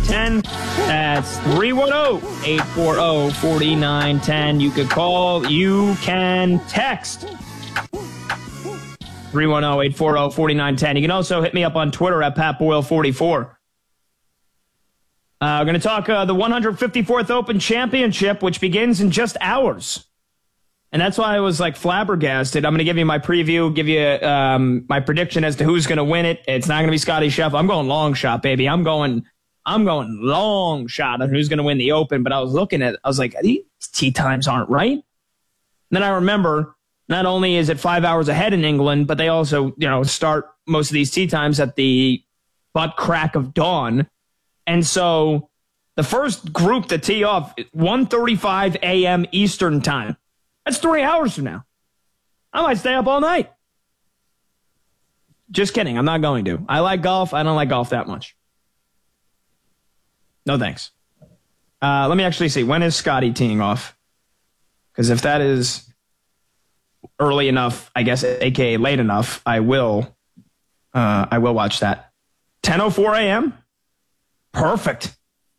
4910. That's 310-840-4910. You can call, you can text. 310-840-4910. You can also hit me up on Twitter at PatBoyle44. We're going to talk the 154th Open Championship, which begins in just hours. And that's why I was like flabbergasted. I'm going to give you my preview, give you my prediction as to who's going to win it. It's not going to be Scotty Scheffler. I'm going long shot, baby. I'm going long shot on who's going to win the Open. But I was looking at, I was like, these tee times aren't right. And then I remember, not only is it 5 hours ahead in England, but they also, start most of these tee times at the butt crack of dawn. And so the first group to tee off, 1:35 a.m. Eastern time. That's 3 hours from now. I might stay up all night. Just kidding. I'm not going to. I like golf. I don't like golf that much. No thanks. Let me actually see. When is Scotty teeing off? Because if that is early enough, I guess, aka late enough, I will watch that. 10:04 a.m.? Perfect.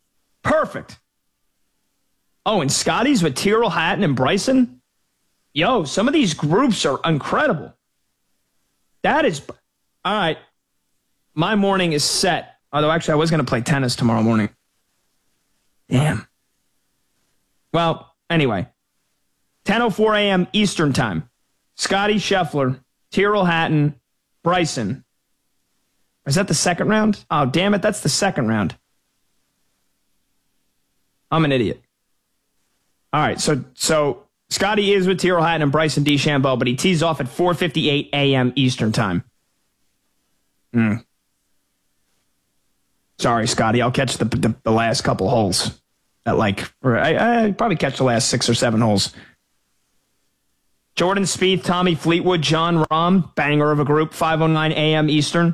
Oh, and Scotty's with Tyrrell Hatton and Bryson? Yo, some of these groups are incredible. That is... All right. My morning is set. Although, actually, I was going to play tennis tomorrow morning. Damn. Well, anyway. 10:04 a.m. Eastern time. Scotty Scheffler, Tyrrell Hatton, Bryson. Is that the second round? Oh, damn it. That's the second round. I'm an idiot. All right. So Scotty is with Tyrrell Hatton and Bryson DeChambeau, but he tees off at 4:58 a.m. Eastern time. Sorry, Scotty. I'll catch the last couple holes. I probably catch the last 6 or 7 holes. Jordan Spieth, Tommy Fleetwood, Jon Rahm, banger of a group, 5:09 a.m. Eastern.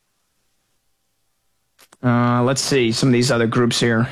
Let's see some of these other groups here.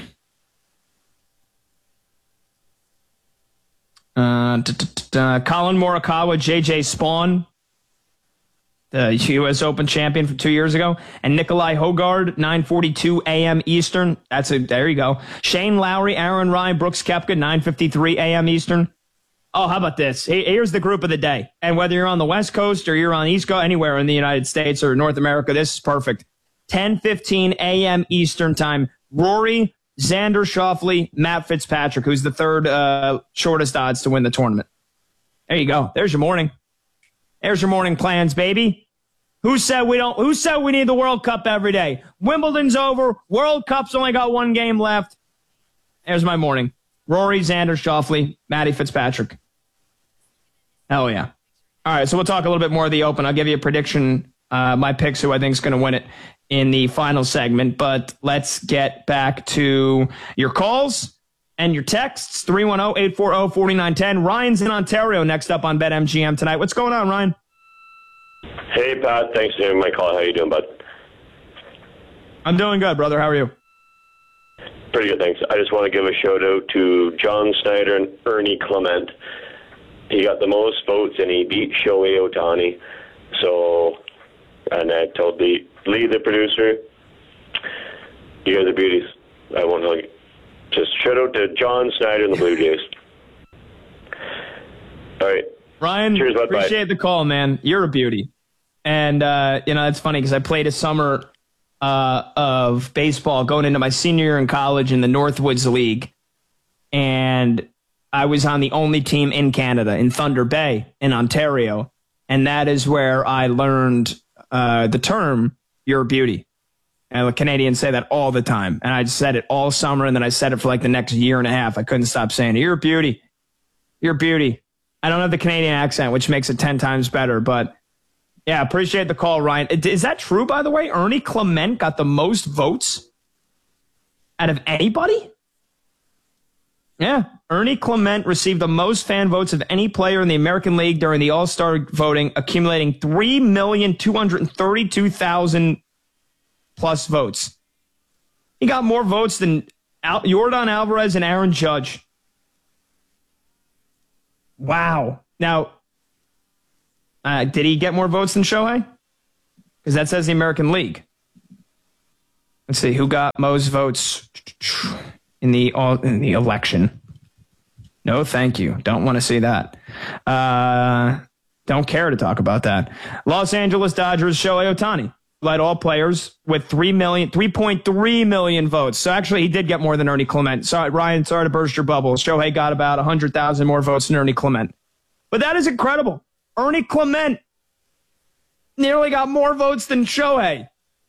Colin Morikawa, JJ Spawn, the U.S. Open champion from 2 years ago, and Nikolai Hogard, 9:42 a.m. Eastern. There you go. Shane Lowry, Aaron Ryan, Brooks Koepka, 9:53 a.m. Eastern. Oh, how about this? Here's the group of the day. And whether you're on the West Coast or you're on the East Coast, anywhere in the United States or North America, this is perfect. 10:15 a.m. Eastern time. Rory, Xander Schauffele, Matt Fitzpatrick, who's the third shortest odds to win the tournament. There you go. There's your morning. There's your morning plans, baby. Who said we need the World Cup every day? Wimbledon's over. World Cup's only got one game left. There's my morning. Rory, Xander Schauffele, Matty Fitzpatrick. Hell yeah. All right, so we'll talk a little bit more of the Open. I'll give you a prediction, my picks, who I think is going to win it in the final segment. But let's get back to your calls and your texts. 310-840-4910. Ryan's in Ontario next up on BetMGM tonight. What's going on, Ryan? Hey, Pat. Thanks for taking my call. How you doing, bud? I'm doing good, brother. How are you? Pretty good, thanks. I just want to give a shout-out to John Snyder and Ernie Clement. He got the most votes, and he beat Shohei Ohtani. So, and I told Lee, the producer, you guys are beauties. I want to just shout out to John Snyder and the Blue Jays. All right. Ryan, cheers, bud. Appreciate the call, man. You're a beauty. And, it's funny because I played a summer of baseball going into my senior year in college in the Northwoods League. And I was on the only team in Canada, in Thunder Bay, in Ontario. And that is where I learned the term, you're a beauty. And the Canadians say that all the time. And I said it all summer, and then I said it for like the next year and a half. I couldn't stop saying it. You're a beauty. You're a beauty. I don't have the Canadian accent, which makes it 10 times better. But, yeah, appreciate the call, Ryan. Is that true, by the way? Ernie Clement got the most votes out of anybody? Yeah. Ernie Clement received the most fan votes of any player in the American League during the All-Star voting, accumulating 3,232,000 plus votes. He got more votes than Yordan Alvarez and Aaron Judge. Wow. Now, did he get more votes than Shohei? Because that says the American League. Let's see who got most votes in the election. No, thank you. Don't want to see that. Don't care to talk about that. Los Angeles Dodgers, Shohei Ohtani led all players with 3.3 million votes. So actually, he did get more than Ernie Clement. Sorry, Ryan, sorry to burst your bubble. Shohei got about 100,000 more votes than Ernie Clement. But that is incredible. Ernie Clement nearly got more votes than Shohei.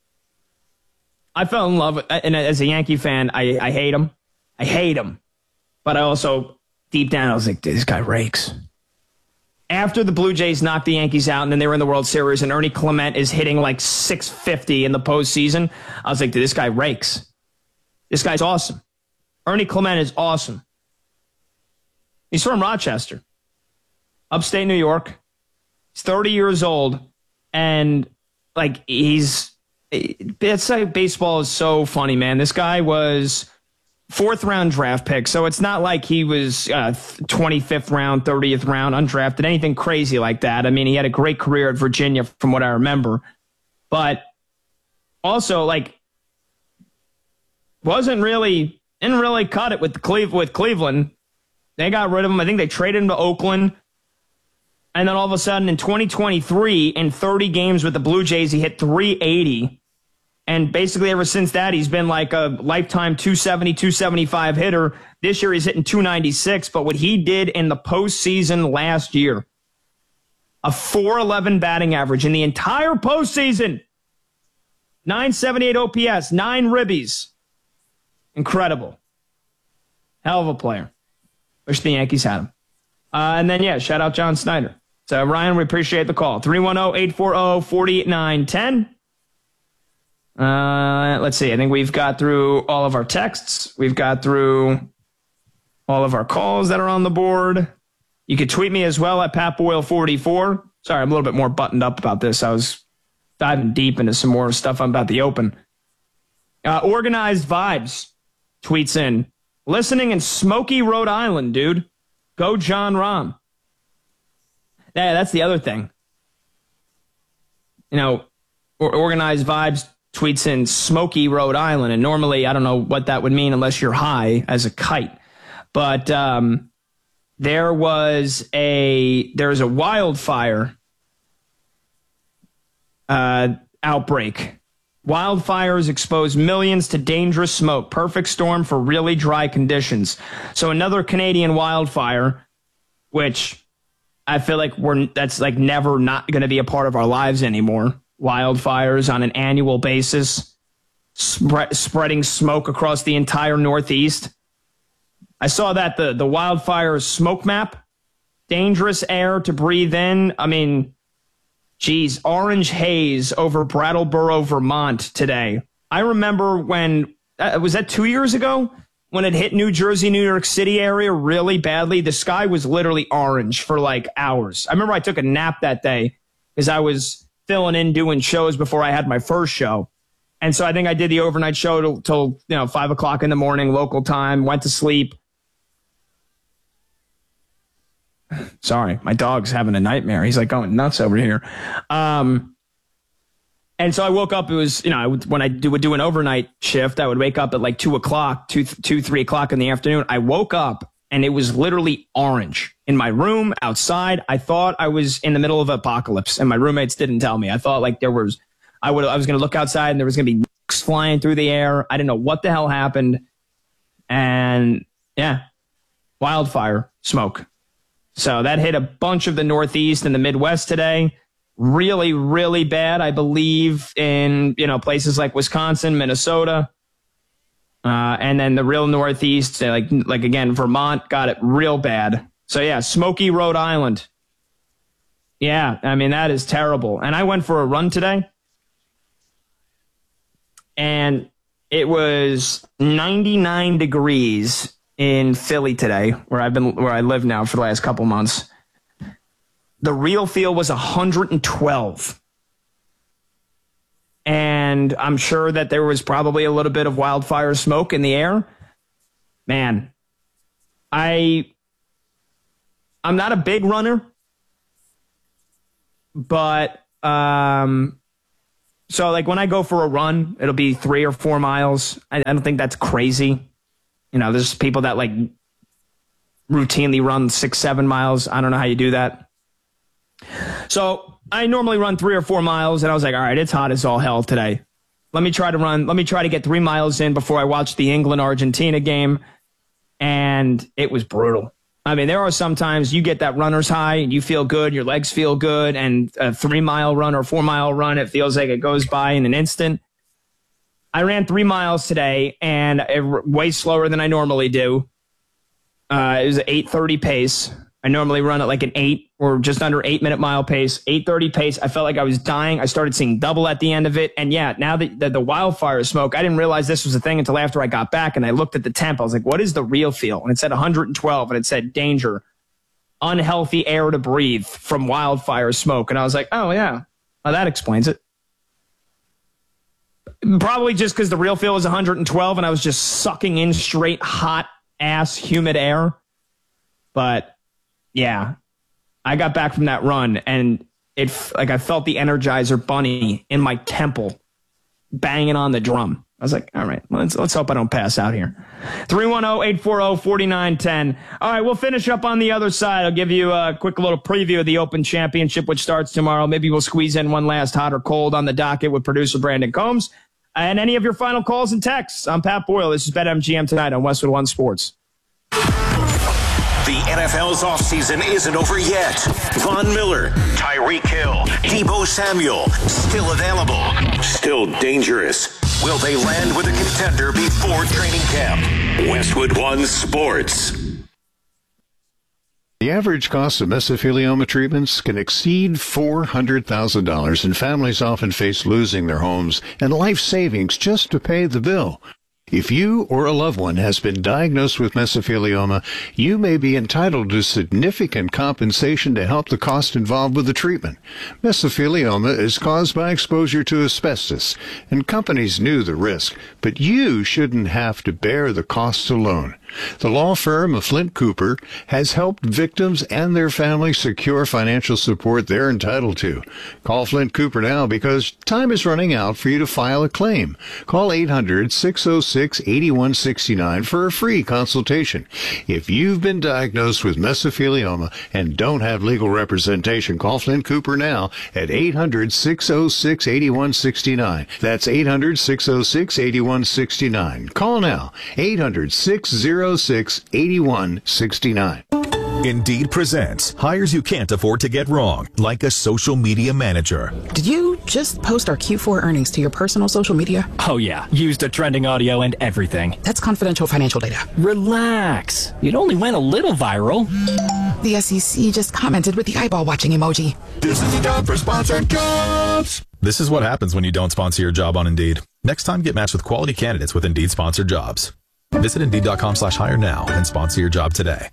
I fell in love with, and as a Yankee fan, I hate him. I hate him. But I also, deep down, I was like, this guy rakes. After the Blue Jays knocked the Yankees out and then they were in the World Series and Ernie Clement is hitting like 650 in the postseason, I was like, dude, this guy rakes. This guy's awesome. Ernie Clement is awesome. He's from Rochester, upstate New York. He's 30 years old. And like it's like baseball is so funny, man. This guy was 4th round draft pick, so it's not like he was 25th round, 30th round, undrafted, anything crazy like that. I mean, he had a great career at Virginia from what I remember, but also like didn't really cut it with Cleveland. They got rid of him. I think they traded him to Oakland. And then all of a sudden in 2023, in 30 games with the Blue Jays, he hit 380. And basically ever since that, he's been like a lifetime 270, 275 hitter. This year he's hitting 296. But what he did in the postseason last year, a 411 batting average in the entire postseason, 978 OPS, 9 ribbies. Incredible. Hell of a player. Wish the Yankees had him. And then, yeah, shout out John Snyder. So, Ryan, we appreciate the call. 310-840-48910. Let's see. I think we've got through all of our texts. We've got through all of our calls that are on the board. You could tweet me as well at PatBoyle44. Sorry, I'm a little bit more buttoned up about this. I was diving deep into some more stuff about the Open. Organized Vibes tweets in, listening in Smoky, Rhode Island, dude. Go John Rahm. Yeah, that's the other thing. You know, Organized Vibes tweets in Smoky, Rhode Island, and normally I don't know what that would mean unless you're high as a kite. But there was a wildfire outbreak. Wildfires expose millions to dangerous smoke. Perfect storm for really dry conditions. So another Canadian wildfire, which I feel like that's like never not going to be a part of our lives anymore. Wildfires on an annual basis, spreading smoke across the entire Northeast. I saw that the wildfire smoke map, dangerous air to breathe in. I mean, geez, orange haze over Brattleboro, Vermont today. I remember when, was that 2 years ago? When it hit New Jersey, New York City area really badly. The sky was literally orange for like hours. I remember I took a nap that day because I was filling in doing shows before I had my first show. And so I think I did the overnight show till 5 o'clock in the morning, local time, went to sleep. Sorry, my dog's having a nightmare. He's like going nuts over here. And so I woke up, it was, when I would do an overnight shift, I would wake up at like 2 o'clock, 3 o'clock in the afternoon. I woke up and it was literally orange in my room, outside. I thought I was in the middle of apocalypse and my roommates didn't tell me. I thought like I was going to look outside and there was going to be nukes flying through the air. I didn't know what the hell happened. And yeah, wildfire smoke. So that hit a bunch of the Northeast and the Midwest today. Really, really bad, I believe, in places like Wisconsin, Minnesota, and then the real Northeast, like again, Vermont got it real bad. So yeah, Smoky, Rhode Island. Yeah, I mean that is terrible. And I went for a run today, and it was 99 degrees in Philly today, where I live now for the last couple months. The real feel was 112. And I'm sure that there was probably a little bit of wildfire smoke in the air. Man, I'm not a big runner, but So, like, when I go for a run, it'll be 3 or 4 miles. I don't think that's crazy. You know, there's people that, like, routinely run 6, 7 miles. I don't know how you do that. So, I normally run 3 or 4 miles, and I was like, all right, it's hot as all hell today. Let me try to get 3 miles in before I watch the England-Argentina game. And it was brutal. I mean, there are sometimes you get that runner's high and you feel good, your legs feel good, and a 3-mile run or 4-mile run, it feels like it goes by in an instant. I ran 3 miles today, and way slower than I normally do. It was an 8:30 pace. I normally run at like an 8 or just under 8-minute mile pace. 8:30 pace. I felt like I was dying. I started seeing double at the end of it. And yeah, now that the wildfire smoke, I didn't realize this was a thing until after I got back and I looked at the temp. I was like, what is the real feel? And it said 112 and it said danger, unhealthy air to breathe from wildfire smoke. And I was like, oh yeah, well, that explains it. Probably just because the real feel was 112 and I was just sucking in straight hot ass humid air. But yeah, I got back from that run and I felt the Energizer Bunny in my temple banging on the drum. I was like, all right, let's hope I don't pass out here. 310-840-4910. All right, we'll finish up on the other side. I'll give you a quick little preview of the Open Championship, which starts tomorrow. Maybe we'll squeeze in one last hot or cold on the docket with producer Brandon Combs. And any of your final calls and texts. I'm Pat Boyle. This is BetMGM tonight on Westwood One Sports. The NFL's offseason isn't over yet. Von Miller, Tyreek Hill, Deebo Samuel, still available, still dangerous. Will they land with a contender before training camp? Westwood One Sports. The average cost of mesothelioma treatments can exceed $400,000, and families often face losing their homes and life savings just to pay the bill. If you or a loved one has been diagnosed with mesothelioma, you may be entitled to significant compensation to help the cost involved with the treatment. Mesothelioma is caused by exposure to asbestos, and companies knew the risk, but you shouldn't have to bear the costs alone. The law firm of Flint Cooper has helped victims and their families secure financial support they're entitled to. Call Flint Cooper now because time is running out for you to file a claim. Call 800-606-8169 for a free consultation. If you've been diagnosed with mesothelioma and don't have legal representation, call Flint Cooper now at 800-606-8169. That's 800-606-8169. Call now. 800-606-8169. Indeed presents hires you can't afford to get wrong, like a social media manager. Did you just post our Q4 earnings to your personal social media? Oh yeah, used the trending audio and everything. That's confidential financial data. Relax. It only went a little viral. The SEC just commented with the eyeball watching emoji. This is the time for sponsored jobs. This is what happens when you don't sponsor your job on Indeed. Next time, get matched with quality candidates with Indeed sponsored jobs. Visit Indeed.com/hire now and sponsor your job today.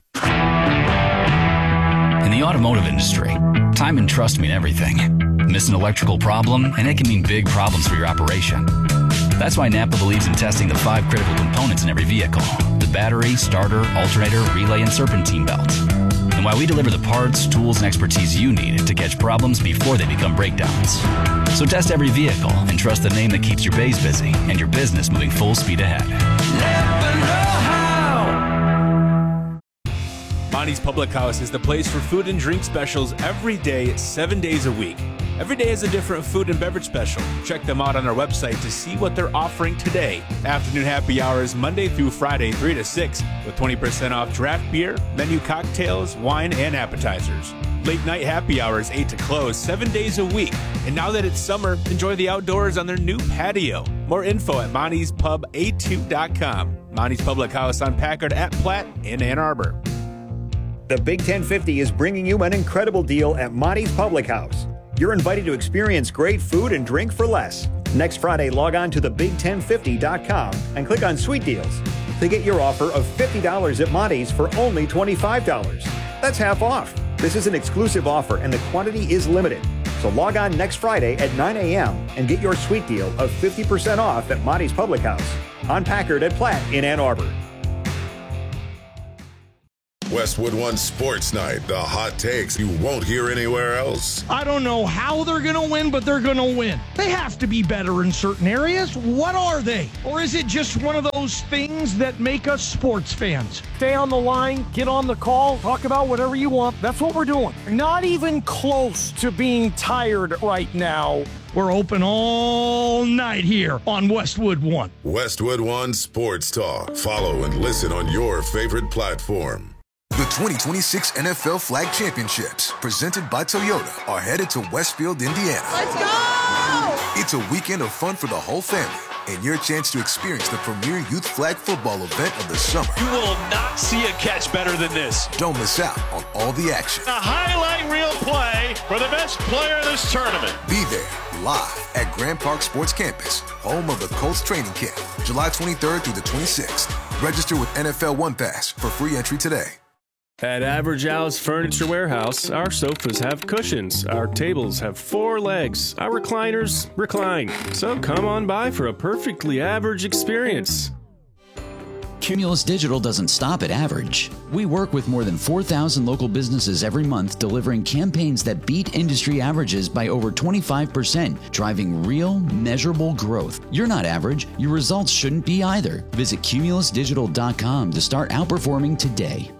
In the automotive industry, time and trust mean everything. Miss an electrical problem, and it can mean big problems for your operation. That's why Napa believes in testing the 5 critical components in every vehicle: the battery, starter, alternator, relay, and serpentine belt. And why we deliver the parts, tools, and expertise you need to catch problems before they become breakdowns. So test every vehicle and trust the name that keeps your bays busy and your business moving full speed ahead. Never know how. Monty's Public House is the place for food and drink specials every day, 7 days a week. Every day is a different food and beverage special. Check them out on our website to see what they're offering today. Afternoon happy hours Monday through Friday, 3 to 6, with 20% off draft beer, menu cocktails, wine, and appetizers. Late night happy hours 8 to close, 7 days a week. And now that it's summer, enjoy the outdoors on their new patio. More info at Monty'sPub82.com. Monty's Public House on Packard at Platt in Ann Arbor. The Big 1050 is bringing you an incredible deal at Monty's Public House. You're invited to experience great food and drink for less. Next Friday, log on to thebig1050.com and click on Sweet Deals to get your offer of $50 at Monty's for only $25. That's half off. This is an exclusive offer and the quantity is limited. So log on next Friday at 9 a.m. and get your sweet deal of 50% off at Monty's Public House on Packard at Platt in Ann Arbor. Westwood One Sports Night, the hot takes you won't hear anywhere else. I don't know how they're going to win, but they're going to win. They have to be better in certain areas. What are they? Or is it just one of those things that make us sports fans? Stay on the line, get on the call, talk about whatever you want. That's what we're doing. Not even close to being tired right now. We're open all night here on Westwood One. Westwood One Sports Talk. Follow and listen on your favorite platform. The 2026 NFL Flag Championships, presented by Toyota, are headed to Westfield, Indiana. Let's go! It's a weekend of fun for the whole family and your chance to experience the premier youth flag football event of the summer. You will not see a catch better than this. Don't miss out on all the action. A highlight reel play for the best player of this tournament. Be there live at Grand Park Sports Campus, home of the Colts training camp, July 23rd through the 26th. Register with NFL One Pass for free entry today. At Average Al's Furniture Warehouse, our sofas have cushions, our tables have 4 legs, our recliners recline. So come on by for a perfectly average experience. Cumulus Digital doesn't stop at average. We work with more than 4,000 local businesses every month, delivering campaigns that beat industry averages by over 25%, driving real, measurable growth. You're not average. Your results shouldn't be either. Visit cumulusdigital.com to start outperforming today.